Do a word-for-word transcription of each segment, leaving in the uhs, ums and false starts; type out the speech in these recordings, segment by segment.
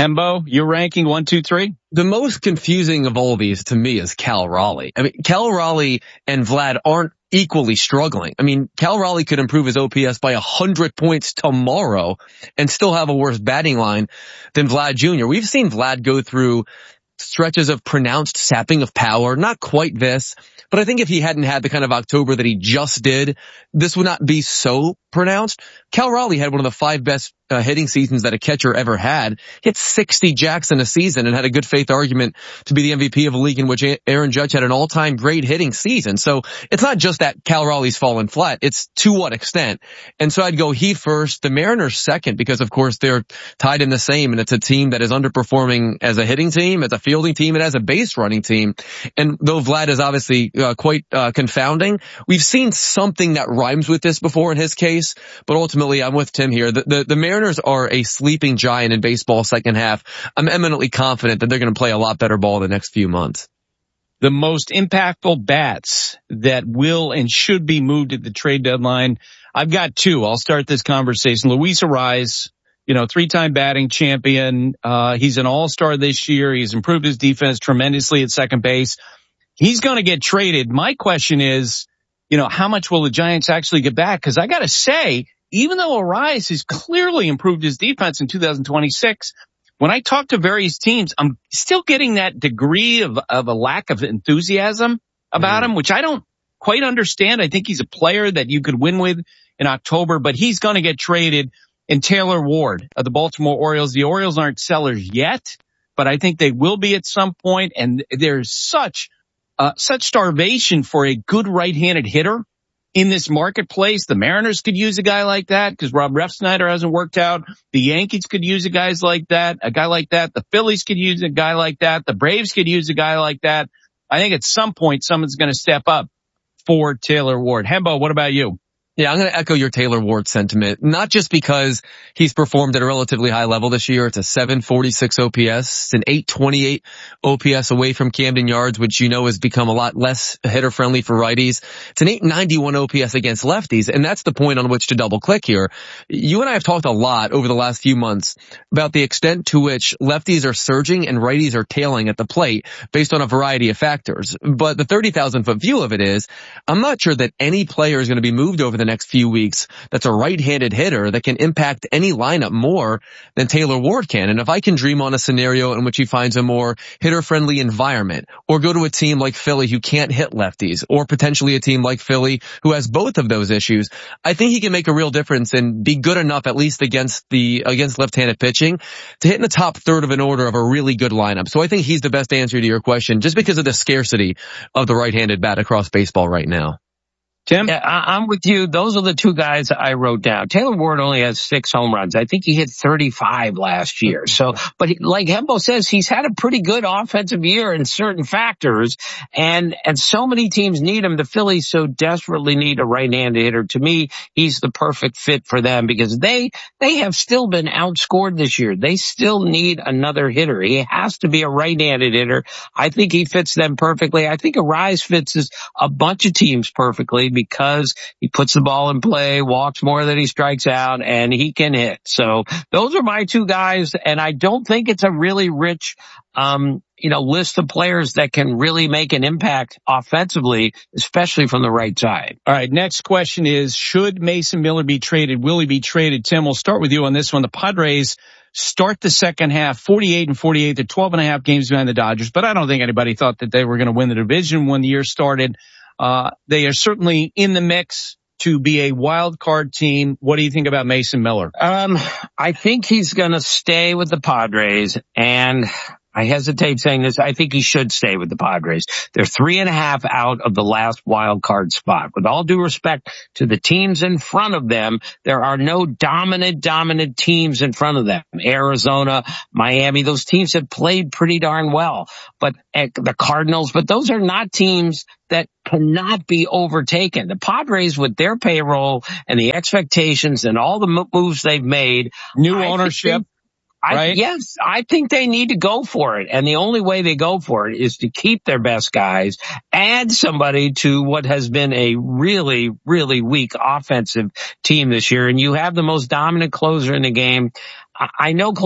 Hembo, your ranking one, two, three? The most confusing of all these to me is Cal Raleigh. I mean, Cal Raleigh and Vlad aren't equally struggling. I mean, Cal Raleigh could improve his O P S by a hundred points tomorrow and still have a worse batting line than Vlad Junior We've seen Vlad go through stretches of pronounced sapping of power, not quite this, but I think if he hadn't had the kind of October that he just did, this would not be so pronounced. Cal Raleigh had one of the five best uh, hitting seasons that a catcher ever had. He hit sixty jacks in a season and had a good faith argument to be the M V P of a league in which Aaron Judge had an all-time great hitting season. So it's not just that Cal Raleigh's fallen flat, it's to what extent. And so I'd go he first, the Mariners second, because of course they're tied in the same, and it's a team that is underperforming as a hitting team, as a fielding team, and as a base running team. And though Vlad is obviously uh, quite uh, confounding, we've seen something that rhymes with this before in his case, but ultimately I'm with Tim here. The, the, the Mariners are a sleeping giant in baseball second half. I'm eminently confident that they're going to play a lot better ball the next few months. The most impactful bats that will and should be moved at the trade deadline, I've got two. I'll start this conversation. Luis Arraez, you know, three-time batting champion. Uh, he's an all-star this year. He's improved his defense tremendously at second base. He's going to get traded. My question is, you know, how much will the Giants actually get back? Because I got to say, even though Arraez has clearly improved his defense in two thousand twenty-six, when I talk to various teams, I'm still getting that degree of, of a lack of enthusiasm about mm. him, which I don't quite understand. I think he's a player that you could win with in October, but he's going to get traded. And Taylor Ward of the Baltimore Orioles, the Orioles aren't sellers yet, but I think they will be at some point. And there's such, uh, such starvation for a good right-handed hitter in this marketplace. The Mariners could use a guy like that because Rob Refsnyder hasn't worked out. The Yankees could use a guy like that, a guy like that. The Phillies could use a guy like that. The Braves could use a guy like that. I think at some point someone's going to step up for Taylor Ward. Hembo, what about you? Yeah, I'm going to echo your Taylor Ward sentiment, not just because he's performed at a relatively high level this year. It's a seven forty-six O P S. It's an eight twenty-eight O P S away from Camden Yards, which you know has become a lot less hitter-friendly for righties. It's an eight ninety-one O P S against lefties, and that's the point on which to double-click here. You and I have talked a lot over the last few months about the extent to which lefties are surging and righties are tailing at the plate based on a variety of factors. But the thirty thousand foot view of it is, I'm not sure that any player is going to be moved over the next few weeks that's a right-handed hitter that can impact any lineup more than Taylor Ward can. And if I can dream on a scenario in which he finds a more hitter-friendly environment, or go to a team like Philly who can't hit lefties, or potentially a team like Philly who has both of those issues, I think he can make a real difference and be good enough, at least against the against left-handed pitching, to hit in the top third of an order of a really good lineup. So I think he's the best answer to your question, just because of the scarcity of the right-handed bat across baseball right now. Tim? Yeah, I, I'm with you. Those are the two guys I wrote down. Taylor Ward only has six home runs. I think he hit thirty-five last year. So, but he, like Hembo says, he's had a pretty good offensive year in certain factors, and and so many teams need him. The Phillies so desperately need a right-handed hitter. To me, he's the perfect fit for them because they they have still been outscored this year. They still need another hitter. He has to be a right-handed hitter. I think he fits them perfectly. I think Arraez fits a bunch of teams perfectly, because he puts the ball in play, walks more than he strikes out, and he can hit. So those are my two guys, and I don't think it's a really rich, um, you know, list of players that can really make an impact offensively, especially from the right side. All right, next question is, should Mason Miller be traded? Will he be traded? Tim, we'll start with you on this one. The Padres start the second half forty-eight and forty-eight. They're twelve and a half games behind the Dodgers, but I don't think anybody thought that they were going to win the division when the year started. Uh, they are certainly in the mix to be a wild card team. What do you think about Mason Miller? Um, I think he's going to stay with the Padres, and I hesitate saying this. I think he should stay with the Padres. They're three and a half out of the last wild card spot. With all due respect to the teams in front of them, there are no dominant, dominant teams in front of them. Arizona, Miami, those teams have played pretty darn well. But uh, the Cardinals, but those are not teams that cannot be overtaken. The Padres, with their payroll and the expectations and all the moves they've made, new ownership. I, right? Yes, I think they need to go for it. And the only way they go for it is to keep their best guys, add somebody to what has been a really, really weak offensive team this year. And you have the most dominant closer in the game. I, I know closers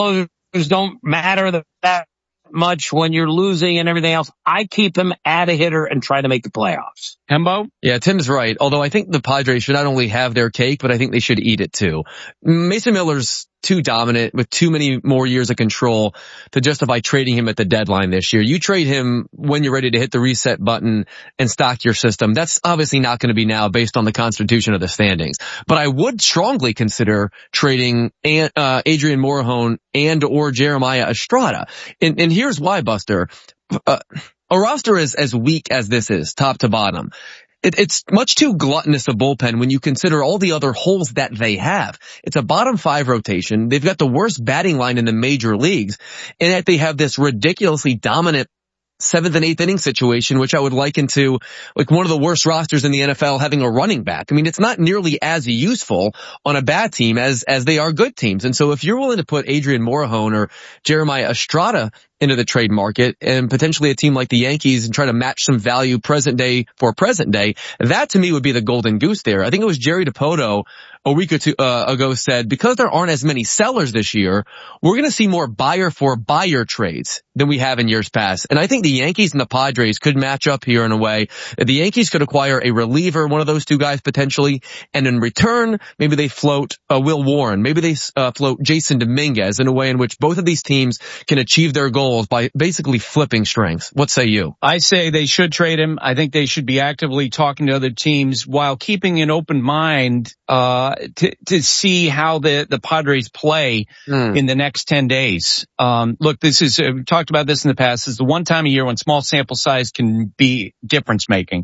don't matter that much when you're losing and everything else. I keep him at a hitter and try to make the playoffs. Hembo? Yeah, Tim's right. Although I think the Padres should not only have their cake, but I think they should eat it too. Mason Miller's too dominant with too many more years of control to justify trading him at the deadline this year. You trade him when you're ready to hit the reset button and stock your system. That's obviously not going to be now based on the constitution of the standings. But I would strongly consider trading uh, Adrian Morejon and or Jeremiah Estrada. And, and here's why, Buster. Uh, a roster is as weak as this is, top to bottom. It, it's much too gluttonous a bullpen when you consider all the other holes that they have. It's a bottom five rotation. They've got the worst batting line in the major leagues, and yet they have this ridiculously dominant seventh and eighth inning situation, which I would liken to like one of the worst rosters in the N F L having a running back. I mean, it's not nearly as useful on a bad team as, as they are good teams. And so if you're willing to put Adrian Morejon or Jeremiah Estrada into the trade market and potentially a team like the Yankees and try to match some value present day for present day, that to me would be the golden goose there. I think it was Jerry DiPoto a week or two uh, ago said, because there aren't as many sellers this year, we're going to see more buyer for buyer trades than we have in years past. And I think the Yankees and the Padres could match up here in a way that the Yankees could acquire a reliever, one of those two guys potentially, and in return, maybe they float uh, Will Warren, maybe they uh, float Jason Dominguez in a way in which both of these teams can achieve their goals by basically flipping strengths. What say you? I say they should trade him. I think they should be actively talking to other teams while keeping an open mind uh to to see how the the Padres play mm. in the next ten days. Um look, this is uh, we talked about this in the past. This is the one time a year when small sample size can be difference making.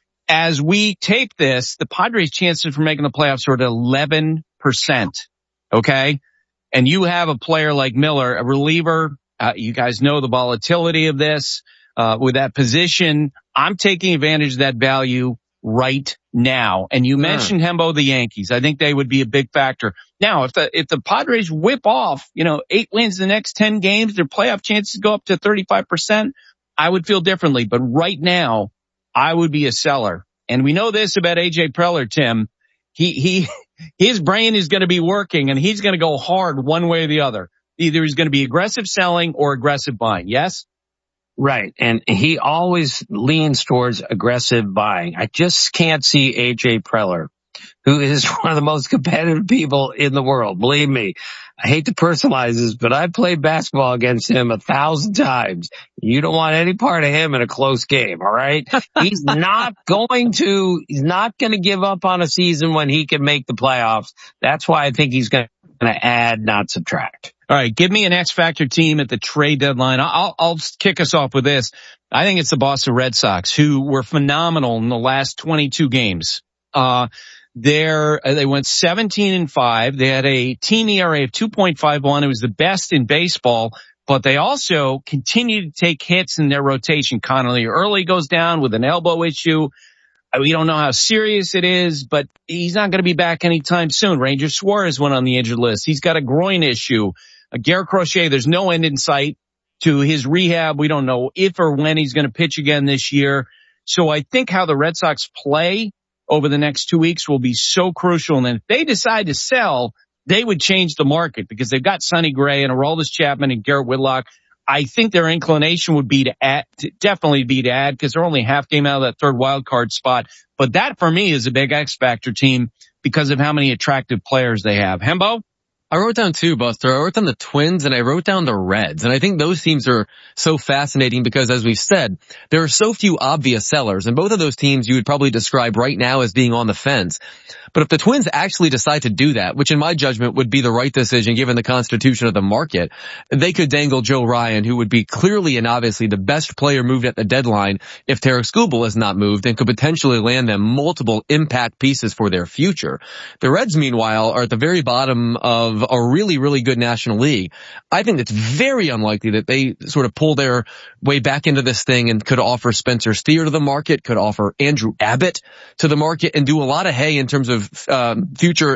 As we tape this, the Padres' chances for making the playoffs are at eleven percent. Okay? And you have a player like Miller, a reliever. Uh, you guys know the volatility of this. Uh, with that position, I'm taking advantage of that value right now. And you mentioned yeah. Hembo, the Yankees. I think they would be a big factor. Now, if the, if the Padres whip off, you know, eight wins the next ten games, their playoff chances go up to thirty-five percent. I would feel differently. But right now, I would be a seller. And we know this about A J Preller, Tim. He, he, his brain is going to be working and he's going to go hard one way or the other. Either he's going to be aggressive selling or aggressive buying. Yes? Right. And he always leans towards aggressive buying. I just can't see A J Preller, who is one of the most competitive people in the world. Believe me, I hate to personalize this, but I've played basketball against him a thousand times. You don't want any part of him in a close game. All right. He's not going to, he's not going to give up on a season when he can make the playoffs. That's why I think he's going to add, not subtract. All right, give me an X Factor team at the trade deadline. I'll, I'll kick us off with this. I think it's the Boston Red Sox, who were phenomenal in the last twenty-two games. Uh, they're, they went seventeen and five. They had a team E R A of two point five one. It was the best in baseball, but they also continue to take hits in their rotation. Connolly early goes down with an elbow issue. We don't know how serious it is, but he's not going to be back anytime soon. Ranger Suarez went on the injured list. He's got a groin issue. Uh, Garrett Crochet, there's no end in sight to his rehab. We don't know if or when he's going to pitch again this year. So I think how the Red Sox play over the next two weeks will be so crucial. And if they decide to sell, they would change the market because they've got Sonny Gray and Aroldis Chapman and Garrett Whitlock. I think their inclination would be to add, to definitely be to add because they're only half game out of that third wild card spot. But that for me is a big X Factor team because of how many attractive players they have. Hembo? I wrote down two, Buster. I wrote down the Twins and I wrote down the Reds. And I think those teams are so fascinating because, as we've said, there are so few obvious sellers. And both of those teams you would probably describe right now as being on the fence. But if the Twins actually decide to do that, which in my judgment would be the right decision given the constitution of the market, they could dangle Joe Ryan, who would be clearly and obviously the best player moved at the deadline if Tarek Skubal is not moved, and could potentially land them multiple impact pieces for their future. The Reds, meanwhile, are at the very bottom of a really, really good National League. I think it's very unlikely that they sort of pull their way back into this thing and could offer Spencer Steer to the market, could offer Andrew Abbott to the market, and do a lot of hay in terms of um, future